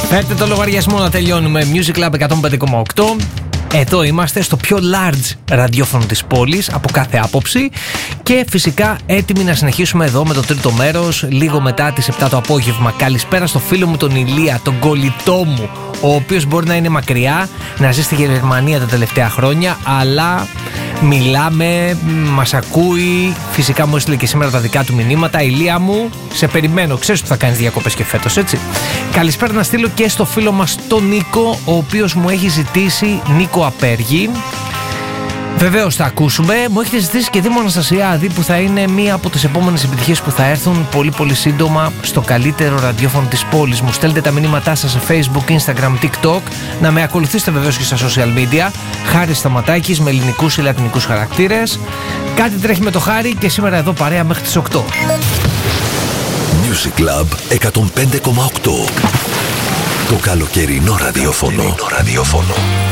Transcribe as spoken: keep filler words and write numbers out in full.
Φέρτε το λογαριασμό να τελειώνουμε. Music Club εκατόν πέντε κόμμα οκτώ. Εδώ είμαστε στο πιο large ραδιόφωνο της πόλης από κάθε άποψη και φυσικά έτοιμοι να συνεχίσουμε εδώ με το τρίτο μέρος λίγο μετά τις επτά το απόγευμα. Καλησπέρα στο φίλο μου τον Ηλία, τον κολλητό μου, ο οποίος μπορεί να είναι μακριά, να ζει στη Γερμανία τα τελευταία χρόνια, αλλά μιλάμε, μας ακούει, φυσικά μου έστειλε και σήμερα τα δικά του μηνύματα. Ηλία μου, σε περιμένω, ξέρεις που θα κάνεις διακοπές και φέτος, έτσι. Καλησπέρα να στείλω και στο φίλο μας τον Νίκο, ο οποίος μου έχει ζητήσει, Νίκο Απέργη. Βεβαίως θα ακούσουμε. Μου έχετε ζητήσει και Δήμο Αναστασιάδη, που θα είναι μία από τις επόμενες επιτυχίες που θα έρθουν πολύ πολύ σύντομα στο καλύτερο ραδιόφωνο της πόλης. Μου στέλνετε τα μηνύματά σας σε Facebook, Instagram, TikTok. Να με ακολουθήσετε βεβαίως και στα social media. Χάρης Σταματάκης με ελληνικούς ή λατινικούς χαρακτήρες. Κάτι τρέχει με το Χάρη και σήμερα εδώ παρέα μέχρι τις οκτώ. Music Club εκατόν πέντε κόμμα οκτώ. Το καλοκαιρινό ραδιόφωνο.